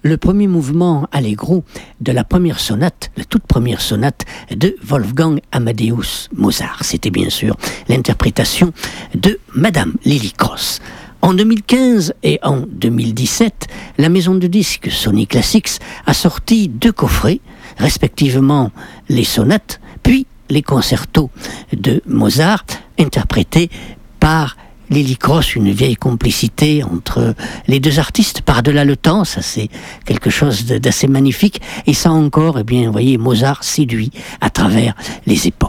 le premier mouvement allegro de la première sonate, la toute première sonate de Wolfgang Amadeus Mozart. C'était bien sûr l'interprétation de Madame Lily Cross. En 2015 et en 2017, la maison de disques Sony Classics a sorti 2 coffrets, respectivement les sonates, puis les concertos de Mozart, interprétés par Lily Cross, une vieille complicité entre les 2 artistes, par-delà le temps, ça c'est quelque chose d'assez magnifique, et ça encore, eh bien, vous voyez, Mozart séduit à travers les époques.